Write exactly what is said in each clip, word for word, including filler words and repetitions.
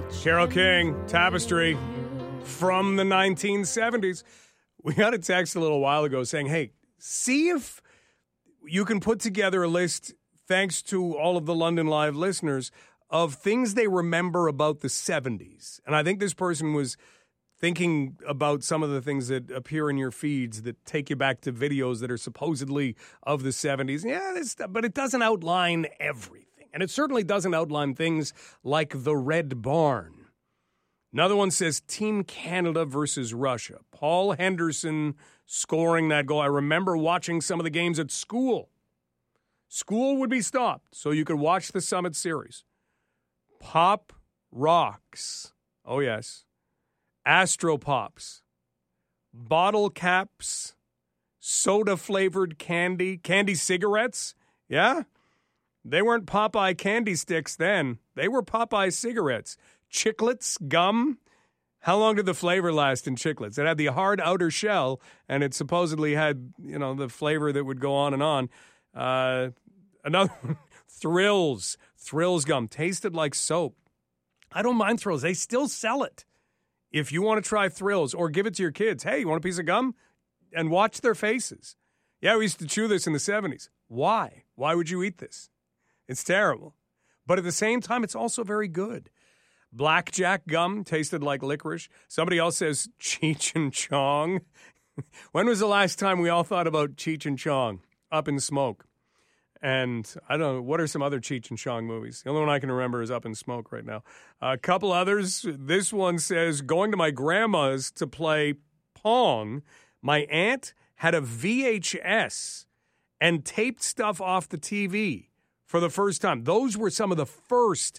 Carole King, Tapestry, from the nineteen seventies. We got a text a little while ago saying, hey, see if you can put together a list, thanks to all of the London Live listeners, of things they remember about the seventies. And I think this person was thinking about some of the things that appear in your feeds that take you back to videos that are supposedly of the seventies. Yeah, this, but it doesn't outline everything. And it certainly doesn't outline things like the Red Barn. Another one says Team Canada versus Russia. Paul Henderson scoring that goal. I remember watching some of the games at school. School would be stopped so you could watch the Summit Series. Pop Rocks. Oh, yes. Astro Pops. Bottle caps. Soda-flavored candy. Candy cigarettes. Yeah? They weren't Popeye candy sticks then. They were Popeye cigarettes. Chiclets, gum. How long did the flavor last in Chiclets? It had the hard outer shell, and it supposedly had, you know, the flavor that would go on and on. Uh, another one, Thrills. Thrills gum. Tasted like soap. I don't mind Thrills. They still sell it. If you want to try Thrills or give it to your kids, hey, you want a piece of gum? And watch their faces. Yeah, we used to chew this in the seventies. Why? Why would you eat this? It's terrible. But at the same time, it's also very good. Blackjack gum tasted like licorice. Somebody else says Cheech and Chong. When was the last time we all thought about Cheech and Chong? Up in Smoke. And I don't know, what are some other Cheech and Chong movies? The only one I can remember is Up in Smoke right now. A couple others. This one says, going to my grandma's to play Pong. My aunt had a V H S and taped stuff off the T V. For the first time. Those were some of the first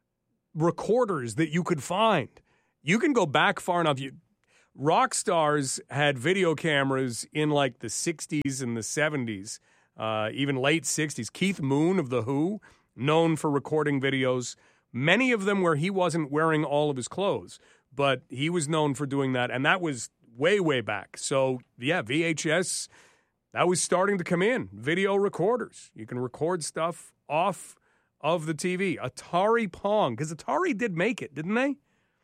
recorders that you could find. You can go back far enough. You, rock stars had video cameras in like the sixties and the seventies, uh, even late sixties. Keith Moon of The Who, known for recording videos, many of them where he wasn't wearing all of his clothes, but he was known for doing that, and that was way, way back. So, yeah, V H S, that was starting to come in. Video recorders. You can record stuff off of the T V. Atari Pong, because Atari did make it, didn't they? At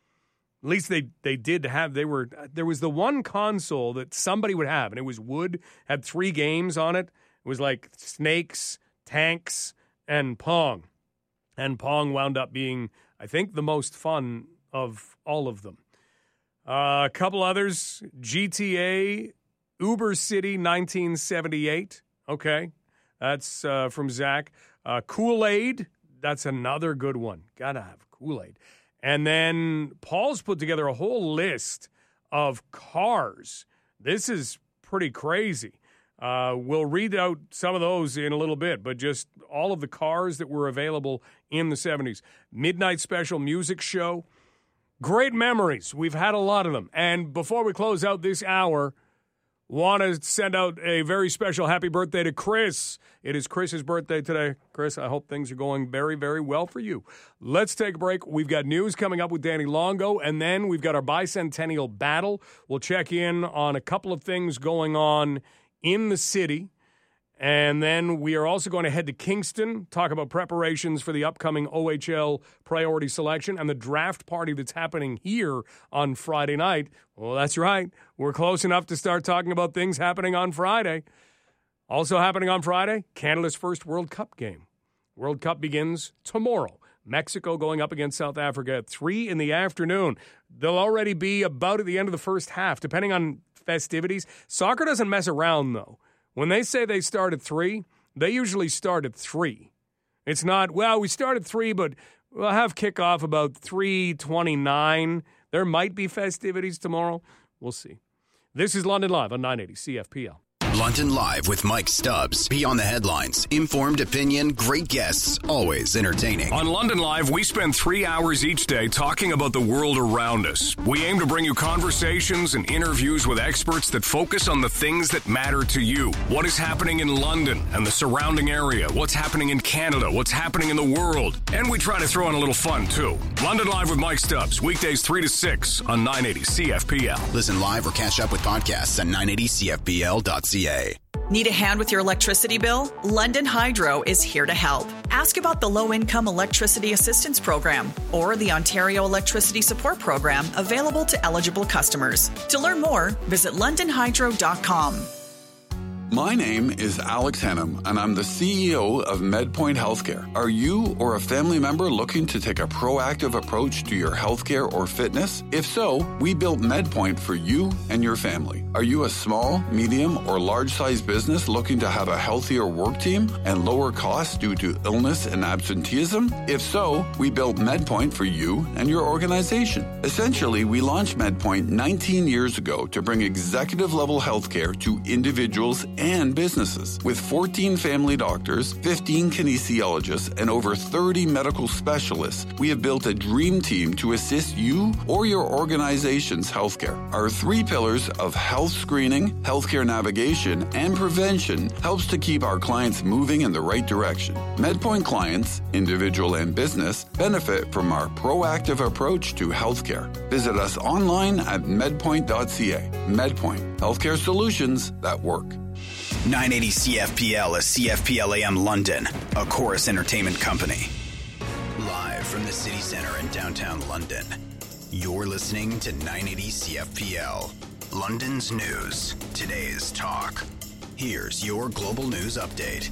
least they, they did have, they were, there was the one console that somebody would have, and it was wood, had three games on it. It was like Snakes, Tanks, and Pong. And Pong wound up being, I think, the most fun of all of them. Uh, a couple others, G T A, Uber City, nineteen seventy-eight. Okay, that's uh, from Zach. Uh, Kool-Aid, that's another good one. Gotta have Kool-Aid. And then Paul's put together a whole list of cars. This is pretty crazy. Uh, we'll read out some of those in a little bit, but just all of the cars that were available in the seventies. Midnight Special Music Show. Great memories. We've had a lot of them. And before we close out this hour, want to send out a very special happy birthday to Chris. It is Chris's birthday today. Chris, I hope things are going very, very well for you. Let's take a break. We've got news coming up with Danny Longo, and then we've got our bicentennial battle. We'll check in on a couple of things going on in the city. And then we are also going to head to Kingston, talk about preparations for the upcoming O H L priority selection and the draft party that's happening here on Friday night. Well, that's right. We're close enough to start talking about things happening on Friday. Also happening on Friday, Canada's first World Cup game. World Cup begins tomorrow. Mexico going up against South Africa at three in the afternoon. They'll already be about at the end of the first half, depending on festivities. Soccer doesn't mess around, though. When they say they start at three, they usually start at three. It's not, well, we start at three, but we'll have kickoff about three twenty-nine. There might be festivities tomorrow. We'll see. This is London Live on nine eighty C F P L. London Live with Mike Stubbs. Beyond the headlines, informed opinion, great guests, always entertaining. On London Live, we spend three hours each day talking about the world around us. We aim to bring you conversations and interviews with experts that focus on the things that matter to you. What is happening in London and the surrounding area? What's happening in Canada? What's happening in the world? And we try to throw in a little fun, too. London Live with Mike Stubbs, weekdays three to six on nine eighty C F P L. Listen live or catch up with podcasts at nine eighty C F P L dot C A. Need a hand with your electricity bill? London Hydro is here to help. Ask about the Low-Income Electricity Assistance Program or the Ontario Electricity Support Program available to eligible customers. To learn more, visit london hydro dot com. My name is Alex Hennum, and I'm the C E O of MedPoint Healthcare. Are you or a family member looking to take a proactive approach to your healthcare or fitness? If so, we built MedPoint for you and your family. Are you a small, medium, or large-sized business looking to have a healthier work team and lower costs due to illness and absenteeism? If so, we built MedPoint for you and your organization. Essentially, we launched MedPoint nineteen years ago to bring executive-level healthcare to individuals and businesses. With fourteen family doctors, fifteen kinesiologists, and over thirty medical specialists, we have built a dream team to assist you or your organization's healthcare. Our three pillars of health screening, healthcare navigation, and prevention helps to keep our clients moving in the right direction. MedPoint clients, individual and business, benefit from our proactive approach to healthcare. Visit us online at medpoint dot c a. MedPoint, healthcare solutions that work. nine eighty C F P L is C F P L A M London, a Chorus Entertainment company. Live from the city center in downtown London, you're listening to nine eighty C F P L, London's news, today's talk. Here's your global news update.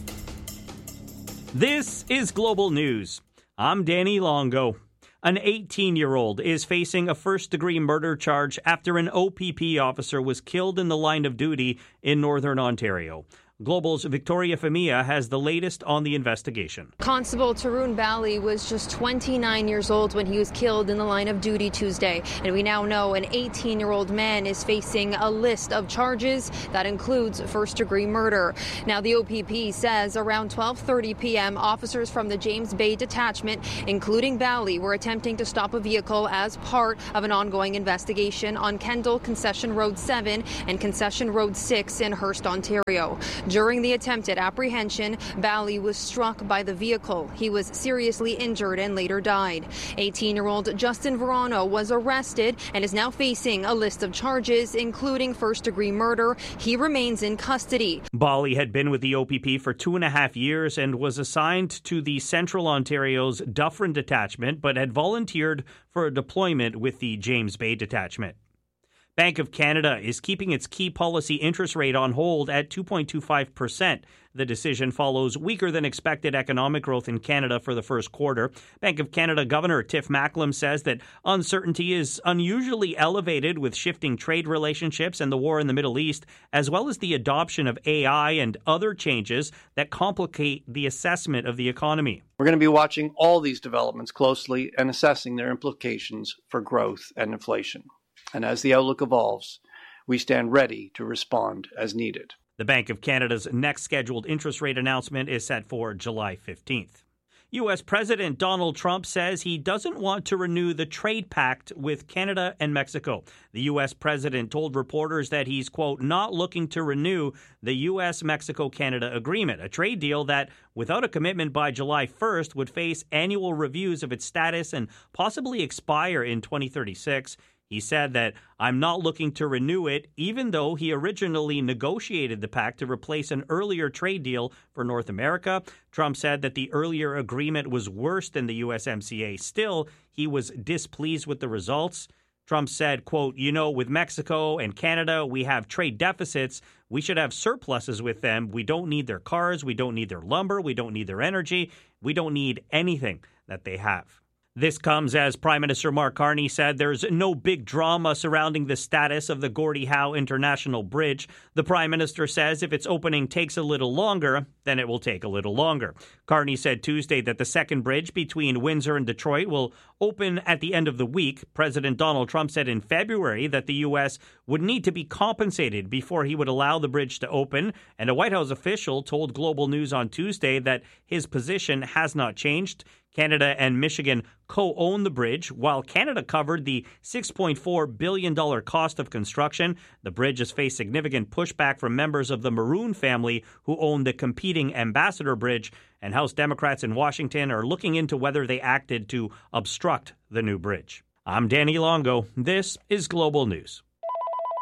This is Global News. I'm Danny Longo. An eighteen-year-old is facing a first-degree murder charge after an O P P officer was killed in the line of duty in Northern Ontario. Global's Victoria Femia has the latest on the investigation. Constable Tarun Bali was just twenty-nine years old when he was killed in the line of duty Tuesday. And we now know an eighteen-year-old man is facing a list of charges that includes first-degree murder. Now, the O P P says around twelve thirty p.m., officers from the James Bay Detachment, including Bali, were attempting to stop a vehicle as part of an ongoing investigation on Kendall Concession Road seven and Concession Road six in Hearst, Ontario. During the attempted apprehension, Bali was struck by the vehicle. He was seriously injured and later died. eighteen-year-old Justin Verano was arrested and is now facing a list of charges, including first-degree murder. He remains in custody. Bali had been with the O P P for two and a half years and was assigned to the Central Ontario's Dufferin Detachment, but had volunteered for a deployment with the James Bay Detachment. Bank of Canada is keeping its key policy interest rate on hold at two point two five percent. The decision follows weaker than expected economic growth in Canada for the first quarter. Bank of Canada Governor Tiff Macklem says that uncertainty is unusually elevated with shifting trade relationships and the war in the Middle East, as well as the adoption of A I and other changes that complicate the assessment of the economy. We're going to be watching all these developments closely and assessing their implications for growth and inflation. And as the outlook evolves, we stand ready to respond as needed. The Bank of Canada's next scheduled interest rate announcement is set for July fifteenth. U S. President Donald Trump says he doesn't want to renew the trade pact with Canada and Mexico. The U S president told reporters that he's, quote, not looking to renew the U S Mexico Canada agreement, a trade deal that, without a commitment by July first, would face annual reviews of its status and possibly expire in twenty thirty-six. He said that I'm not looking to renew it, even though he originally negotiated the pact to replace an earlier trade deal for North America. Trump said that the earlier agreement was worse than the U S M C A. Still, he was displeased with the results. Trump said, quote, you know, with Mexico and Canada, we have trade deficits. We should have surpluses with them. We don't need their cars. We don't need their lumber. We don't need their energy. We don't need anything that they have. This comes as Prime Minister Mark Carney said there's no big drama surrounding the status of the Gordie Howe International Bridge. The Prime Minister says if its opening takes a little longer, then it will take a little longer. Carney said Tuesday that the second bridge between Windsor and Detroit will open at the end of the week. President Donald Trump said in February that the U S would need to be compensated before he would allow the bridge to open. And a White House official told Global News on Tuesday that his position has not changed. Canada and Michigan co-own the bridge. While Canada covered the six point four billion dollars cost of construction, the bridge has faced significant pushback from members of the Maroon family who own the competing Ambassador Bridge, and House Democrats in Washington are looking into whether they acted to obstruct the new bridge. I'm Danny Longo. This is Global News.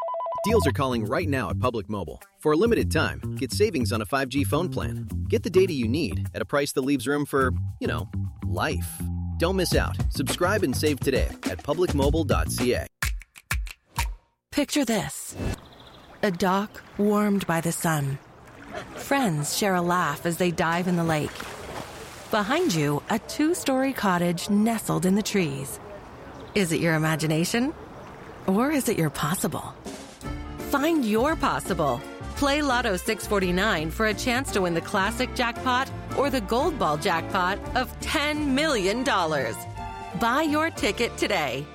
Deals are calling right now at Public Mobile. For a limited time, get savings on a five G phone plan. Get the data you need at a price that leaves room for, you know, life. Don't miss out. Subscribe and save today at public mobile dot c a. Picture this. A dock warmed by the sun. Friends share a laugh as they dive in the lake. Behind you, a two-story cottage nestled in the trees. Is it your imagination? Or is it your possible? Find your possible. Play Lotto six forty-nine for a chance to win the classic jackpot or the gold ball jackpot of ten million dollars. Buy your ticket today.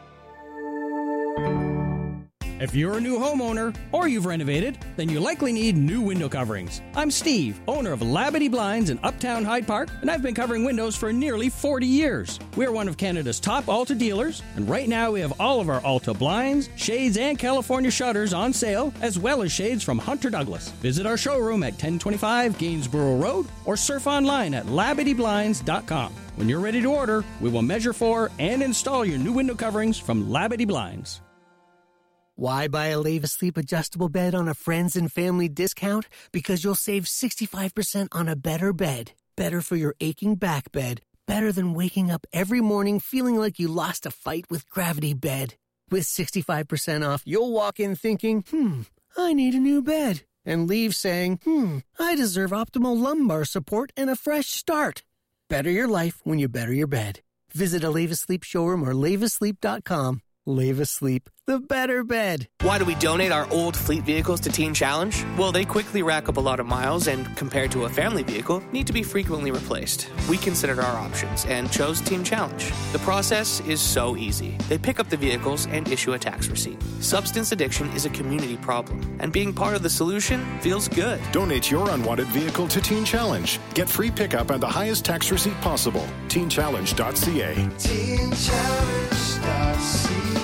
If you're a new homeowner or you've renovated, then you likely need new window coverings. I'm Steve, owner of Labadee Blinds in Uptown Hyde Park, and I've been covering windows for nearly forty years. We're one of Canada's top Alta dealers, and right now we have all of our Alta blinds, shades, and California shutters on sale, as well as shades from Hunter Douglas. Visit our showroom at ten twenty-five Gainsborough Road or surf online at labadee blinds dot com. When you're ready to order, we will measure for and install your new window coverings from Labadee Blinds. Why buy a Leva Sleep adjustable bed on a friends and family discount? Because you'll save sixty-five percent on a better bed. Better for your aching back bed. Better than waking up every morning feeling like you lost a fight with Gravity Bed. With sixty-five percent off, you'll walk in thinking, hmm, I need a new bed. And leave saying, hmm, I deserve optimal lumbar support and a fresh start. Better your life when you better your bed. Visit a Leva Sleep showroom or leva sleep dot com. Leva Sleep, the better bed. Why do we donate our old fleet vehicles to Teen Challenge? Well, they quickly rack up a lot of miles and, compared to a family vehicle, need to be frequently replaced. We considered our options and chose Teen Challenge. The process is so easy. They pick up the vehicles and issue a tax receipt. Substance addiction is a community problem, and being part of the solution feels good. Donate your unwanted vehicle to Teen Challenge. Get free pickup and the highest tax receipt possible. teen challenge dot c a. teen challenge dot c a.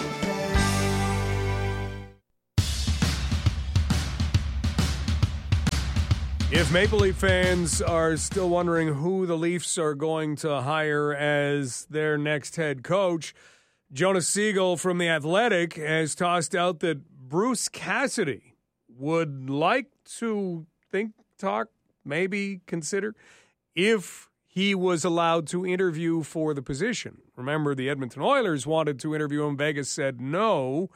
If Maple Leaf fans are still wondering who the Leafs are going to hire as their next head coach, Jonas Siegel from The Athletic has tossed out that Bruce Cassidy would like to think, talk, maybe consider if he was allowed to interview for the position. Remember, the Edmonton Oilers wanted to interview him. Vegas said no.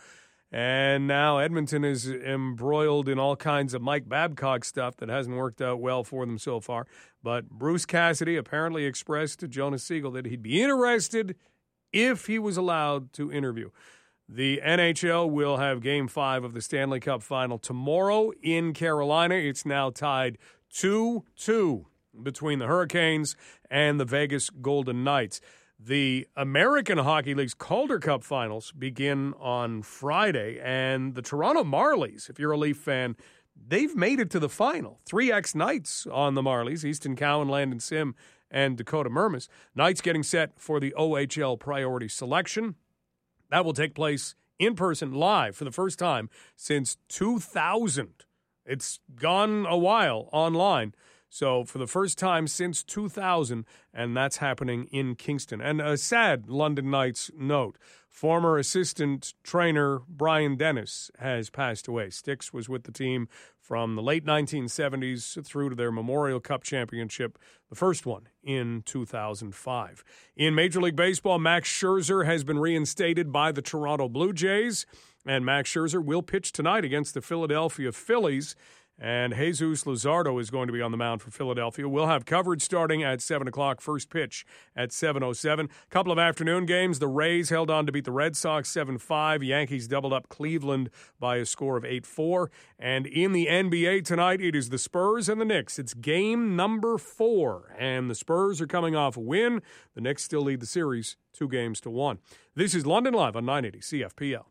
And now Edmonton is embroiled in all kinds of Mike Babcock stuff that hasn't worked out well for them so far. But Bruce Cassidy apparently expressed to Jonas Siegel that he'd be interested if he was allowed to interview. The N H L will have Game five of the Stanley Cup Final tomorrow in Carolina. It's now tied two two between the Hurricanes and the Vegas Golden Knights. The American Hockey League's Calder Cup Finals begin on Friday, and the Toronto Marlies, if you're a Leaf fan, they've made it to the final. Three ex-Knights on the Marlies, Easton Cowan, Landon Sim, and Dakota Mermis. Knights getting set for the O H L priority selection. That will take place in person, live, for the first time since two thousand. It's gone a while online. So for the first time since two thousand, and that's happening in Kingston. And a sad London Knights note, former assistant trainer Brian Dennis has passed away. Styx was with the team from the late nineteen seventies through to their Memorial Cup championship, the first one in two thousand five. In Major League Baseball, Max Scherzer has been reinstated by the Toronto Blue Jays, and Max Scherzer will pitch tonight against the Philadelphia Phillies. And Jesus Luzardo is going to be on the mound for Philadelphia. We'll have coverage starting at seven o'clock, first pitch at seven oh seven. Couple of afternoon games. The Rays held on to beat the Red Sox seven five. Yankees doubled up Cleveland by a score of eight four. And in the N B A tonight, it is the Spurs and the Knicks. It's game number four, and the Spurs are coming off a win. The Knicks still lead the series two games to one. This is London Live on nine eighty C F P L.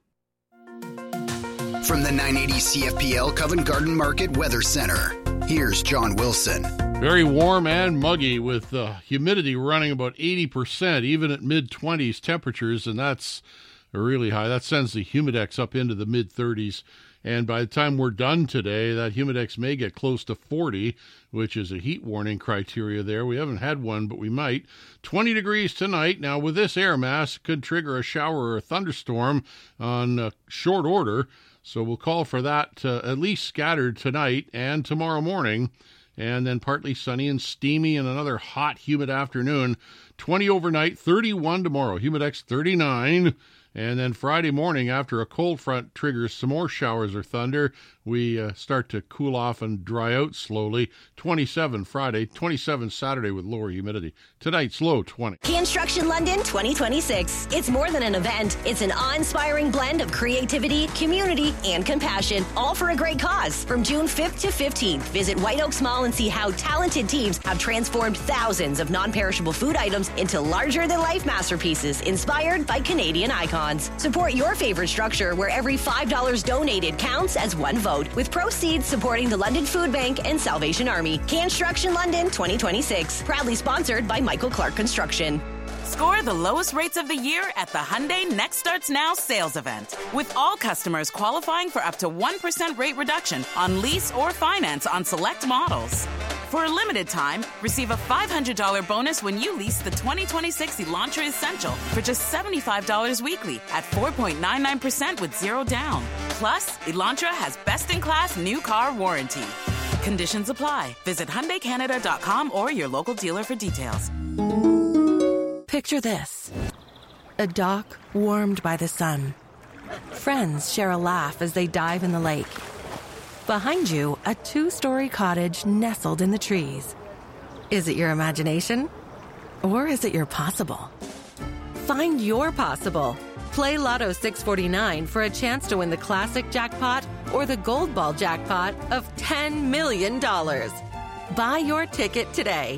From the nine eighty C F P L Covent Garden Market Weather Center, here's John Wilson. Very warm and muggy with uh, humidity running about eighty percent, even at mid-twenties temperatures, and that's really high. That sends the Humidex up into the mid-thirties. And by the time we're done today, that Humidex may get close to forty, which is a heat warning criteria there. We haven't had one, but we might. twenty degrees tonight. Now, with this air mass, it could trigger a shower or a thunderstorm on uh, short order. So we'll call for that uh, at least scattered tonight and tomorrow morning, and then partly sunny and steamy and another hot, humid afternoon. twenty overnight, thirty-one tomorrow. Humidex thirty-nine. And then Friday morning, after a cold front triggers some more showers or thunder, we uh, start to cool off and dry out slowly. twenty-seven Friday, twenty-seven Saturday with lower humidity. Tonight's low twenty. Construction London twenty twenty-six. It's more than an event. It's an awe-inspiring blend of creativity, community, and compassion, all for a great cause. From June fifth to fifteenth, visit White Oaks Mall and see how talented teams have transformed thousands of non-perishable food items into larger-than-life masterpieces inspired by Canadian icons. Support your favorite structure where every five dollars donated counts as one vote, with proceeds supporting the London Food Bank and Salvation Army. Construction London twenty twenty-six, proudly sponsored by Michael Clark Construction. Score the lowest rates of the year at the Hyundai Next Starts Now sales event, with all customers qualifying for up to one percent rate reduction on lease or finance on select models. For a limited time, receive a five hundred dollars bonus when you lease the twenty twenty-six Elantra Essential for just seventy-five dollars weekly at four point nine nine percent with zero down. Plus, Elantra has best-in-class new car warranty. Conditions apply. Visit Hyundai Canada dot com or your local dealer for details. Picture this. A dock warmed by the sun. Friends share a laugh as they dive in the lake. Behind you, a two-story cottage nestled in the trees. Is it your imagination? Or is it your possible? Find your possible. Play Lotto six forty-nine for a chance to win the classic jackpot or the gold ball jackpot of ten million dollars. Buy your ticket today.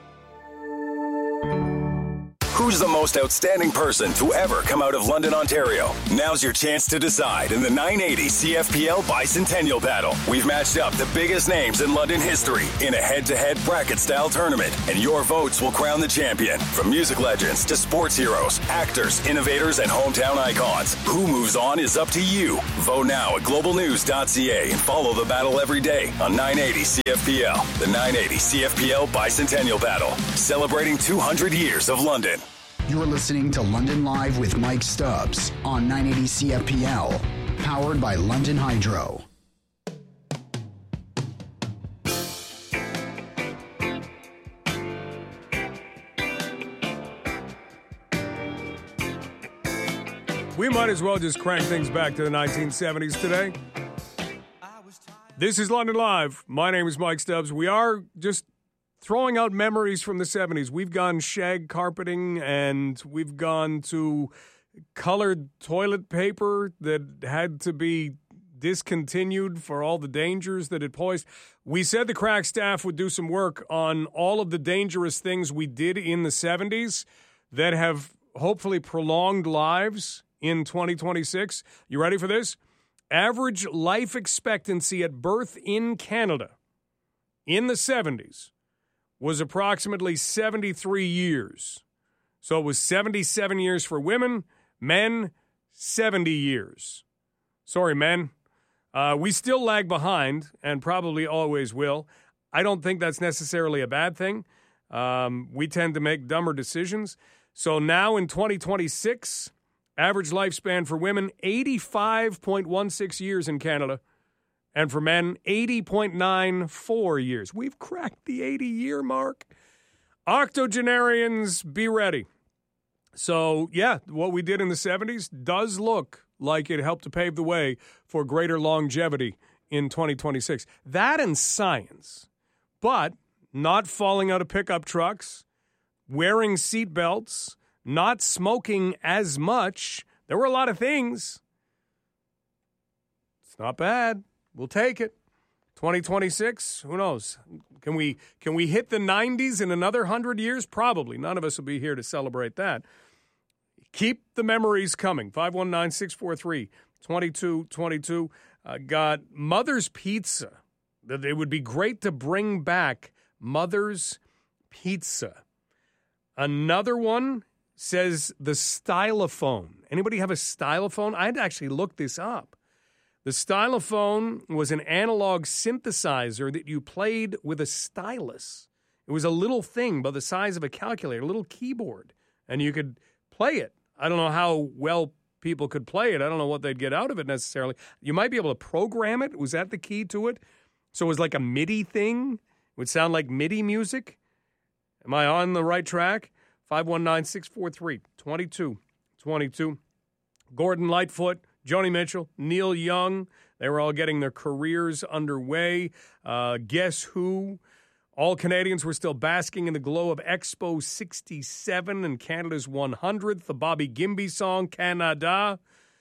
Who's the most outstanding person to ever come out of London, Ontario? Now's your chance to decide in the nine eighty C F P L Bicentennial Battle. We've matched up the biggest names in London history in a head-to-head bracket-style tournament, and your votes will crown the champion. From music legends to sports heroes, actors, innovators, and hometown icons, who moves on is up to you. Vote now at global news dot c a and follow the battle every day on nine eighty C F P L. The nine eighty C F P L Bicentennial Battle, celebrating two hundred years of London. You're listening to London Live with Mike Stubbs on nine eighty C F P L, powered by London Hydro. We might as well just crank things back to the nineteen seventies today. This is London Live. My name is Mike Stubbs. We are just throwing out memories from the seventies. We've gone shag carpeting, and we've gone to colored toilet paper that had to be discontinued for all the dangers that it posed. We said the crack staff would do some work on all of the dangerous things we did in the seventies that have hopefully prolonged lives in twenty twenty-six. You ready for this? Average life expectancy at birth in Canada in the seventies was approximately seventy-three years. So it was seventy-seven years for women, men, seventy years. Sorry, men. Uh, we still lag behind and probably always will. I don't think that's necessarily a bad thing. Um, we tend to make dumber decisions. So now in twenty twenty-six, average lifespan for women, eighty-five point one six years in Canada. And for men, eighty point nine four years. We've cracked the eighty-year mark. Octogenarians, be ready. So, yeah, what we did in the seventies does look like it helped to pave the way for greater longevity in twenty twenty-six. That and science. But not falling out of pickup trucks, wearing seatbelts, not smoking as much. There were a lot of things. It's not bad. We'll take it. twenty twenty-six, who knows? Can we can we hit the nineties in another one hundred years? Probably. None of us will be here to celebrate that. Keep the memories coming. five one nine, six four three, two two two two. Uh, got Mother's Pizza. It would be great to bring back Mother's Pizza. Another one says the stylophone. Anybody have a stylophone? I had to actually look this up. The stylophone was an analog synthesizer that you played with a stylus. It was a little thing by the size of a calculator, a little keyboard, and you could play it. I don't know how well people could play it. I don't know what they'd get out of it necessarily. You might be able to program it. Was that the key to it? So it was like a MIDI thing? It would sound like MIDI music? Am I on the right track? five one nine, six four three, two two two two. Gordon Lightfoot, Joni Mitchell, Neil Young, they were all getting their careers underway. Uh, Guess Who? All Canadians were still basking in the glow of Expo sixty-seven and Canada's one hundredth. The Bobby Gimby song, Canada.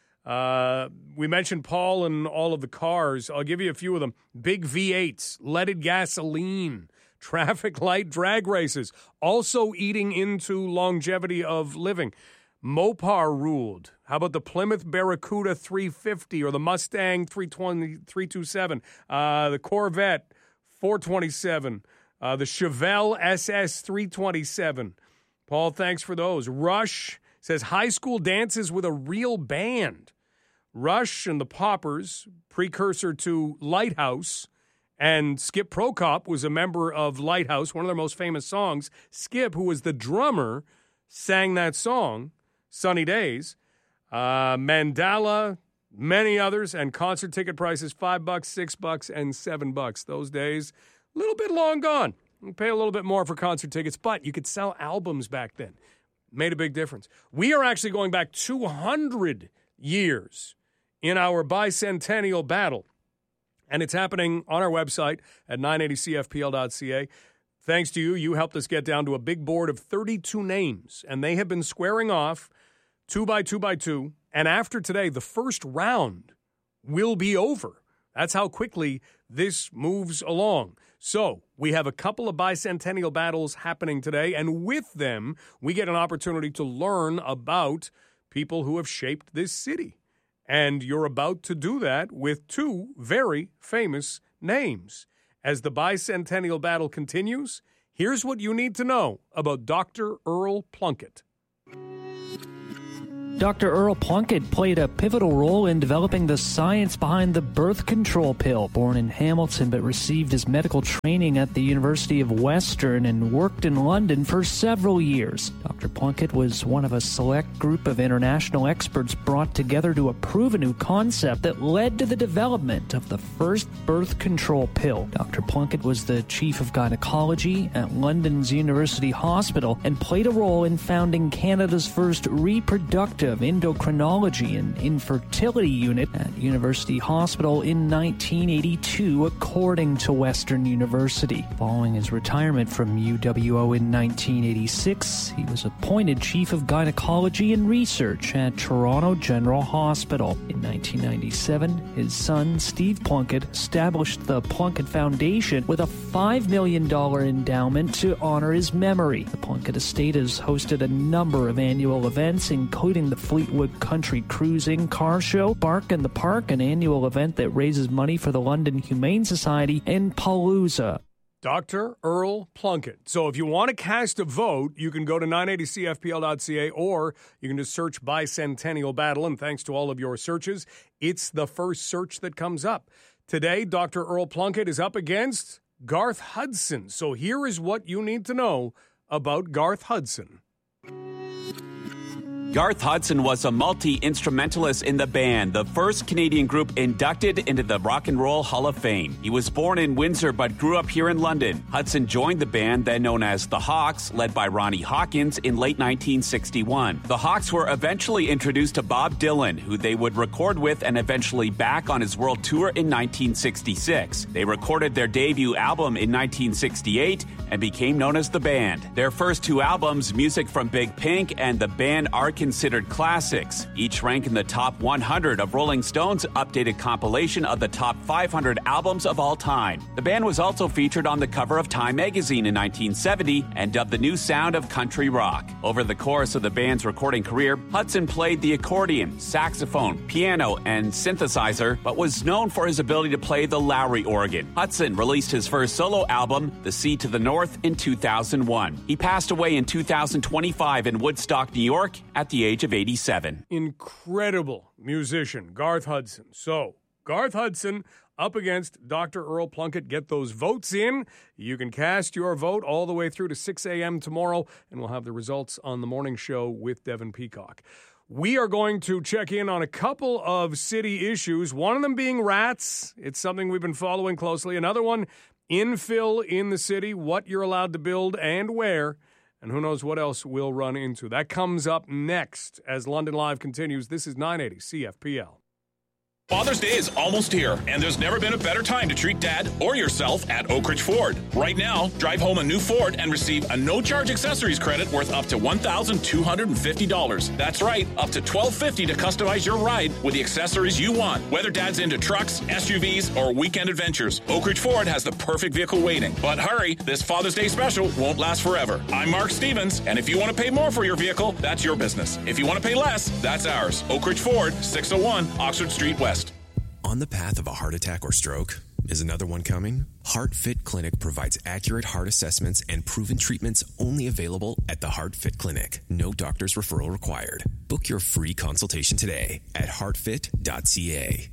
Uh, we mentioned Paul and all of the cars. I'll give you a few of them. Big V eights, leaded gasoline, traffic light drag races, also eating into longevity of living. Mopar ruled. How about the Plymouth Barracuda three fifty or the Mustang three twenty, three twenty-seven, uh, the Corvette four twenty-seven, uh, the Chevelle S S three twenty-seven. Paul, thanks for those. Rush says high school dances with a real band. Rush and the Poppers, precursor to Lighthouse, and Skip Prokop was a member of Lighthouse, one of their most famous songs. Skip, who was the drummer, sang that song, Sunny Days. Uh, Mandala, many others, and concert ticket prices, five bucks, six bucks, and seven bucks. Those days, a little bit long gone. You pay a little bit more for concert tickets, but you could sell albums back then. Made a big difference. We are actually going back two hundred years in our bicentennial battle, and it's happening on our website at nine eighty C F P L dot C A. Thanks to you, you helped us get down to a big board of thirty-two names, and they have been squaring off two by two by two, and after today, the first round will be over. That's how quickly this moves along. So we have a couple of bicentennial battles happening today, and with them, we get an opportunity to learn about people who have shaped this city. And you're about to do that with two very famous names. As the bicentennial battle continues, here's what you need to know about Doctor Earl Plunkett. Doctor Earl Plunkett played a pivotal role in developing the science behind the birth control pill. Born in Hamilton but received his medical training at the University of Western and worked in London for several years. Doctor Plunkett was one of a select group of international experts brought together to approve a new concept that led to the development of the first birth control pill. Doctor Plunkett was the chief of gynecology at London's University Hospital and played a role in founding Canada's first reproductive endocrinology and infertility unit at University Hospital in nineteen eighty-two, according to Western University. Following his retirement from U W O in nineteen eighty-six, he was appointed Chief of Gynecology and Research at Toronto General Hospital. In nineteen ninety-seven, his son, Steve Plunkett, established the Plunkett Foundation with a five million dollars endowment to honor his memory. The Plunkett estate has hosted a number of annual events, including the Fleetwood Country Cruising Car Show, Bark in the Park, an annual event that raises money for the London Humane Society, and Palooza. Doctor Earl Plunkett. So if you want to cast a vote, you can go to nine eighty C F P L dot C A, or you can just search Bicentennial Battle, and thanks to all of your searches, it's the first search that comes up. Today, Doctor Earl Plunkett is up against Garth Hudson. So here is what you need to know about Garth Hudson. Garth Hudson was a multi-instrumentalist in the band, the first Canadian group inducted into the Rock and Roll Hall of Fame. He was born in Windsor but grew up here in London. Hudson joined the band, then known as the Hawks, led by Ronnie Hawkins, in late nineteen sixty-one. The Hawks were eventually introduced to Bob Dylan, who they would record with and eventually back on his world tour in nineteen sixty-six. They recorded their debut album in nineteen sixty-eight and became known as the band. Their first two albums, Music from Big Pink and The Band, are considered classics. Each rank in the top one hundred of Rolling Stone's updated compilation of the top five hundred albums of all time. The band was also featured on the cover of Time magazine in nineteen seventy and dubbed the new sound of country rock. Over the course of the band's recording career, Hudson played the accordion, saxophone, piano, and synthesizer, but was known for his ability to play the Lowry organ. Hudson released his first solo album, The Sea to the North, in two thousand one. He passed away in two thousand twenty-five in Woodstock, New York, at the age of eighty-seven. Incredible musician, Garth Hudson. So, Garth Hudson up against Doctor Earl Plunkett. Get those votes in. You can cast your vote all the way through to six a.m. tomorrow, and we'll have the results on the morning show with Devin Peacock. We are going to check in on a couple of city issues, one of them being rats. It's something we've been following closely. Another one, infill in the city, what you're allowed to build and where. And who knows what else we'll run into. That comes up next as London Live continues. This is nine eighty C F P L. Father's Day is almost here, and there's never been a better time to treat Dad or yourself at Oak Ridge Ford. Right now, drive home a new Ford and receive a no-charge accessories credit worth up to one thousand two hundred fifty dollars. That's right, up to twelve fifty to customize your ride with the accessories you want. Whether Dad's into trucks, S U Vs, or weekend adventures, Oak Ridge Ford has the perfect vehicle waiting. But hurry, this Father's Day special won't last forever. I'm Mark Stevens, and if you want to pay more for your vehicle, that's your business. If you want to pay less, that's ours. Oak Ridge Ford, six oh one Oxford Street West. On the path of a heart attack or stroke? Is another one coming? HeartFit Clinic provides accurate heart assessments and proven treatments only available at the HeartFit Clinic. No doctor's referral required. Book your free consultation today at heart fit dot c a.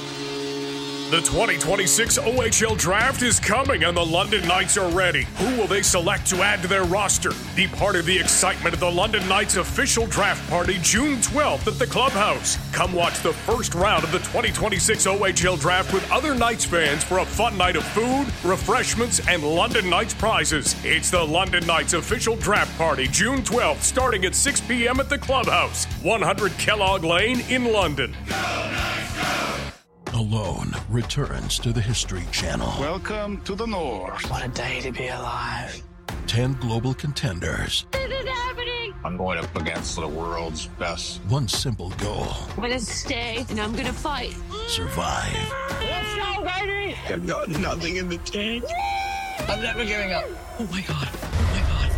The twenty twenty-six O H L Draft is coming and the London Knights are ready. Who will they select to add to their roster? Be part of the excitement of the London Knights official draft party June twelfth at the Clubhouse. Come watch the first round of the twenty twenty-six O H L Draft with other Knights fans for a fun night of food, refreshments, and London Knights prizes. It's the London Knights official draft party June twelfth starting at six p.m. at the Clubhouse, one hundred Kellogg Lane in London. Go Knights, go! Alone returns to the History Channel. Welcome to the North. What a day to be alive. Ten global contenders. This is happening. I'm going up against the world's best. One simple goal. I'm going to stay and I'm going to fight. Survive. Let's go, baby. I've got nothing in the tank. I'm never giving up. Oh my God. Oh my God.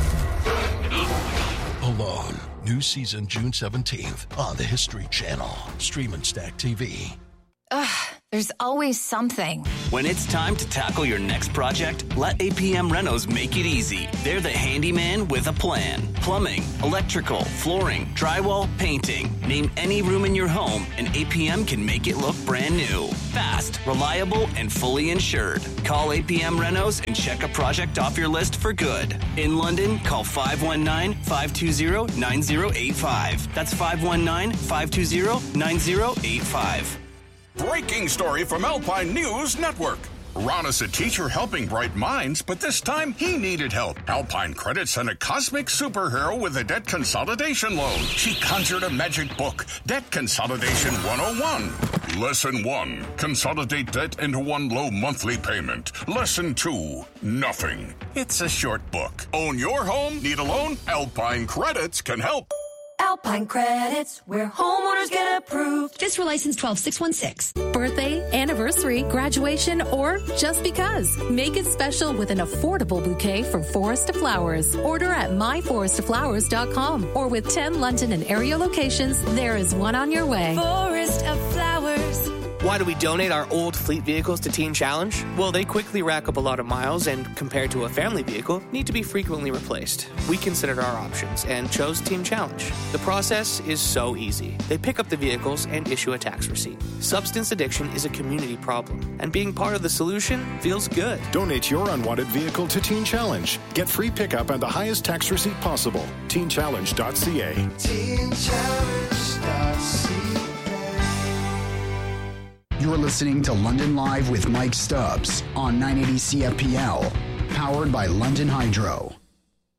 Oh, oh my God. Alone. New season June seventeenth on the History Channel. Stream and Stack T V. Ugh, there's always something. When it's time to tackle your next project, let A P M Renos make it easy. They're the handyman with a plan. Plumbing, electrical, flooring, drywall, painting. Name any room in your home and A P M can make it look brand new. Fast, reliable, and fully insured. Call A P M Renos and check a project off your list for good. In London, call five one nine, five two zero, nine zero eight five. That's five one nine, five two zero, nine zero eight five. Breaking story from Alpine News Network. Ron is a teacher helping bright minds, but this time he needed help. Alpine Credit sent a cosmic superhero with a debt consolidation loan. She conjured a magic book, Debt Consolidation one oh one. Lesson one, consolidate debt into one low monthly payment. Lesson two, nothing. It's a short book. Own your home? Need a loan? Alpine Credits can help. Alpine Credits, where homeowners get approved. Just for license twelve six one six. Birthday, anniversary, graduation, or just because. Make it special with an affordable bouquet from Forest of Flowers. Order at my forest of flowers dot com or with ten London and area locations, there is one on your way. Forest of Flowers. Why do we donate our old fleet vehicles to Teen Challenge? Well, they quickly rack up a lot of miles and, compared to a family vehicle, need to be frequently replaced. We considered our options and chose Teen Challenge. The process is so easy. They pick up the vehicles and issue a tax receipt. Substance addiction is a community problem, and being part of the solution feels good. Donate your unwanted vehicle to Teen Challenge. Get free pickup and the highest tax receipt possible. teen challenge dot c a. teen challenge dot c a. You're listening to London Live with Mike Stubbs on nine eighty C F P L, powered by London Hydro.